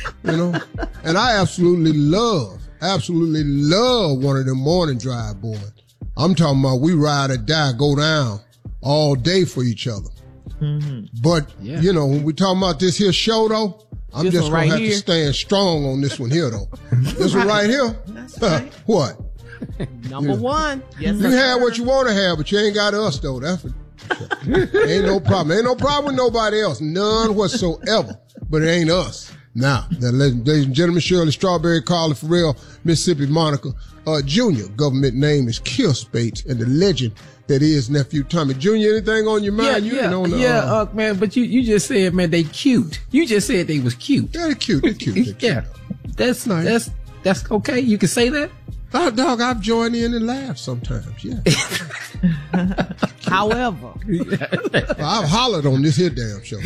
You know? And I absolutely love one of them morning drive boys. I'm talking about we ride or die, go down all day for each other. Mm-hmm. But, you know, when we talking about this here show, though, I'm just going to have to stand strong on this one here, though. This one right here? That's right. What? Number one. Yes, you had what you want to have, but you ain't got us, though. That's what. Ain't no problem. Ain't no problem with nobody else. None whatsoever. But it ain't us. Now, ladies and gentlemen, Shirley Strawberry, Carla Farrell, Mississippi Monica, Junior. Government name is Kill Spates, and the legend that is Nephew Tommy. Junior, anything on your mind? Man, but you just said, man, they cute. You just said they was cute. They're cute. They're cute. Yeah. That's nice. That's okay. You can say that? Oh, dog, I've joined in and laughed sometimes, yeah. However. I've hollered on this here damn show.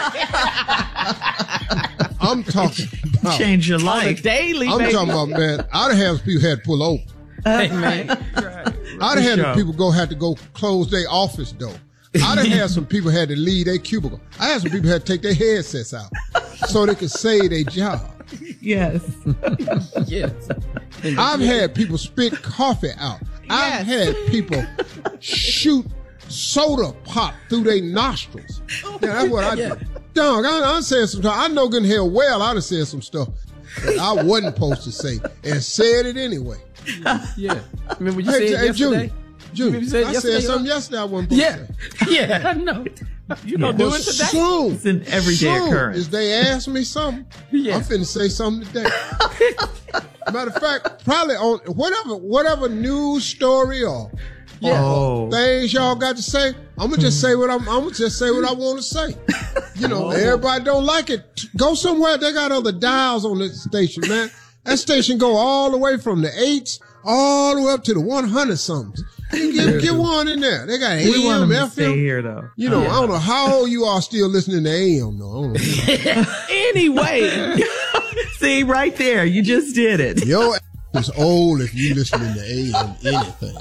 I'm talking about. Change your life. Daily, I'm talking about, man, I'd have some people had to pull over. Hey, man. I'd have had people had to go close their office door. I'd have had some people had to leave their cubicle. I had some people had to take their headsets out so they could save their job. Yes. Yes. I've had people spit coffee out. I've had people shoot soda pop through their nostrils. Yeah, that's what I do. Dog, I said some stuff. I know good and hell well I'd have said some stuff that I wasn't supposed to say and said it anyway. Yeah. Remember you said yesterday? Junior, I said something yesterday I wasn't supposed to say. Yeah, I know. You don't do it today? Soon, it's an everyday occurrence. As they ask me something, I'm finna say something today. Matter of fact, probably on whatever news story or things y'all got to say, I'm gonna just say what I want to say. You know, everybody don't like it. Go somewhere. They got other dials on this station, man. That station go all the way from the 8s all the way up to the 100 somethings. Get one in there. They got AM, we want them FM. To stay here, though. You know, I don't know how old you are still listening to AM, though. Anyway, see right there, you just did it. Your is old if you listening to AM anything.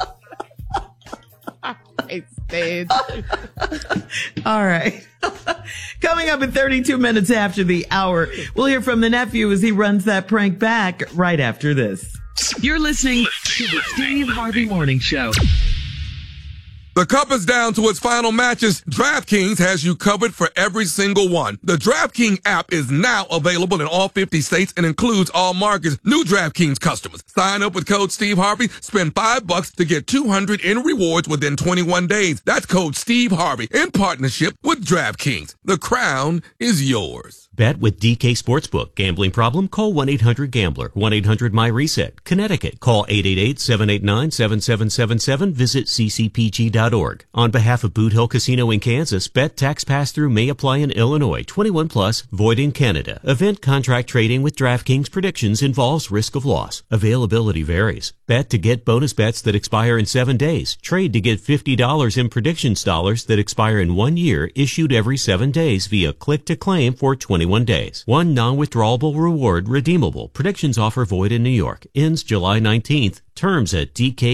All right. Coming up at 32 minutes after the hour, we'll hear from the nephew as he runs that prank back right after this. You're listening to the Steve Harvey Morning Show. The cup is down to its final matches. DraftKings has you covered for every single one. The DraftKings app is now available in all 50 states and includes all markets. New DraftKings customers. Sign up with code Steve Harvey. Spend $5 to get $200 in rewards within 21 days. That's code Steve Harvey in partnership with DraftKings. The crown is yours. Bet with DK Sportsbook. Gambling problem? Call 1-800-GAMBLER. 1-800-MY-RESET. Connecticut. Call 888-789-7777. Visit ccpg.org. On behalf of Boot Hill Casino in Kansas, bet tax pass-through may apply in Illinois. 21 plus. Void in Canada. Event contract trading with DraftKings predictions involves risk of loss. Availability varies. Bet to get bonus bets that expire in 7 days. Trade to get $50 in predictions dollars that expire in 1 year, issued every 7 days via click to claim for 21 days. One non-withdrawable reward redeemable. Predictions offer void in New York. Ends July 19th. Terms at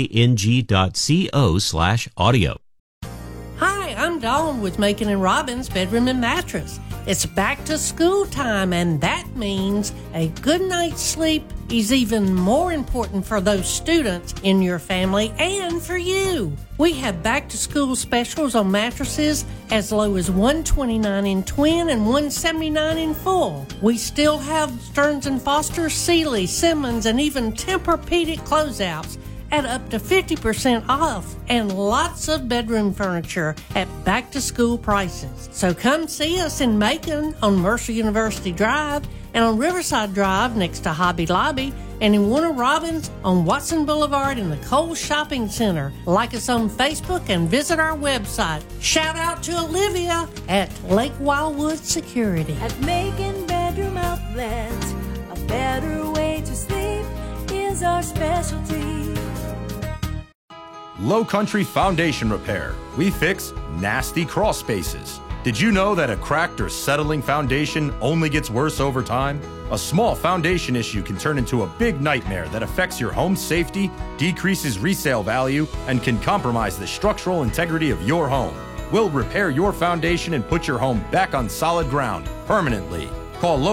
dkng.co/audio. Hi, I'm Dawn with Macon and Robbins Bedroom and Mattress. It's back to school time, and that means a good night's sleep is even more important for those students in your family and for you. We have back to school specials on mattresses as low as $129 in twin and $179 in full. We still have Stearns & Foster, Sealy, Simmons, and even Tempur-Pedic closeouts at up to 50% off, and lots of bedroom furniture at back-to-school prices. So come see us in Macon on Mercer University Drive and on Riverside Drive next to Hobby Lobby, and in Warner Robins on Watson Boulevard in the Kohl's Shopping Center. Like us on Facebook and visit our website. Shout out to Olivia at Lake Wildwood Security. At Macon Bedroom Outlets, a better way to sleep is our specialty. Low Country Foundation Repair. We fix nasty crawl spaces. Did you know that a cracked or settling foundation only gets worse over time? A small foundation issue can turn into a big nightmare that affects your home's safety, decreases resale value, and can compromise the structural integrity of your home. We'll repair your foundation and put your home back on solid ground permanently. Call Low